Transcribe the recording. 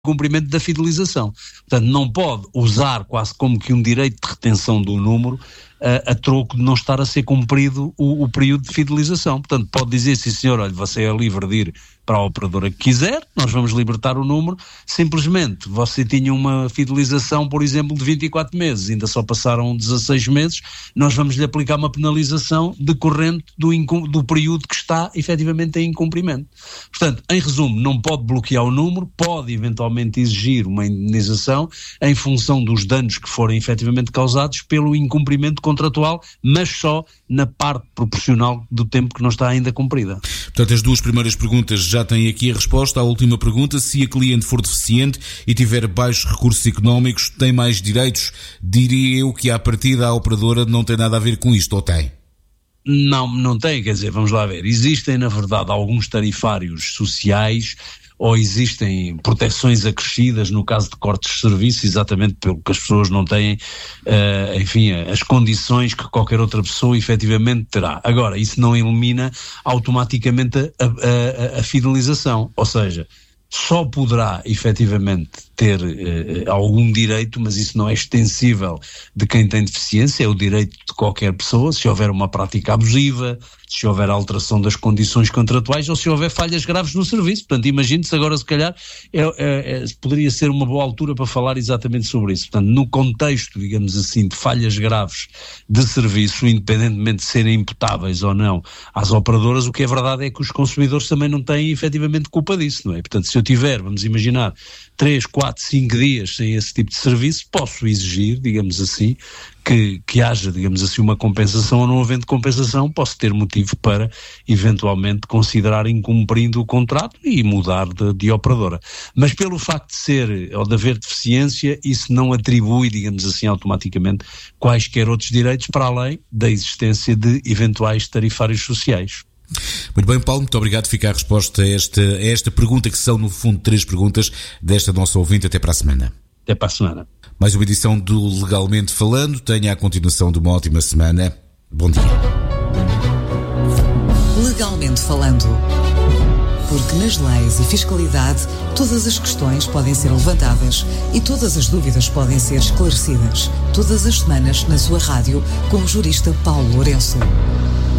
cumprimento da fidelização. Portanto, não pode usar quase como que um direito de retenção do número a troco de não estar a ser cumprido o período de fidelização. Portanto, pode dizer, sim senhor, olha, você é livre de ir para a operadora que quiser, nós vamos libertar o número, simplesmente você tinha uma fidelização, por exemplo, de 24 meses, ainda só passaram 16 meses, nós vamos lhe aplicar uma penalização decorrente do período que está efetivamente em incumprimento. Portanto, em resumo, não pode bloquear o número, pode eventualmente exigir uma indenização em função dos danos que forem efetivamente causados pelo incumprimento contratual, mas só na parte proporcional do tempo que não está ainda cumprida. Portanto, as duas primeiras perguntas já têm aqui a resposta. À última pergunta, se a cliente for deficiente e tiver baixos recursos económicos, tem mais direitos? Diria eu que à partida a operadora não tem nada a ver com isto, ou tem? Não tem, quer dizer, vamos lá ver, existem na verdade alguns tarifários sociais ou existem proteções acrescidas no caso de cortes de serviço, exatamente pelo que as pessoas não têm, enfim, as condições que qualquer outra pessoa efetivamente terá. Agora, isso não elimina automaticamente a fidelização, ou seja, só poderá efetivamente ter algum direito, mas isso não é extensível de quem tem deficiência, é o direito de qualquer pessoa, se houver uma prática abusiva, se houver alteração das condições contratuais ou se houver falhas graves no serviço. Portanto, imagine-se agora, se calhar, poderia ser uma boa altura para falar exatamente sobre isso. Portanto, no contexto, digamos assim, de falhas graves de serviço, independentemente de serem imputáveis ou não às operadoras, o que é verdade é que os consumidores também não têm efetivamente culpa disso, não é? Portanto, se eu tiver, vamos imaginar, 3, 4, 5 dias sem esse tipo de serviço, posso exigir, digamos assim, que haja, digamos assim, uma compensação, ou não havendo compensação, posso ter motivo para, eventualmente, considerar incumprindo o contrato e mudar de operadora. Mas pelo facto de ser, ou de haver deficiência, isso não atribui, digamos assim, automaticamente quaisquer outros direitos para além da existência de eventuais tarifários sociais. Muito bem, Paulo, muito obrigado. Fica a resposta a esta pergunta, que são, no fundo, 3 perguntas desta nossa ouvinte. Até para a semana. Até para a semana. Mais uma edição do Legalmente Falando. Tenha a continuação de uma ótima semana. Bom dia. Legalmente Falando. Porque nas leis e fiscalidade todas as questões podem ser levantadas e todas as dúvidas podem ser esclarecidas. Todas as semanas na sua rádio com o jurista Paulo Lourenço.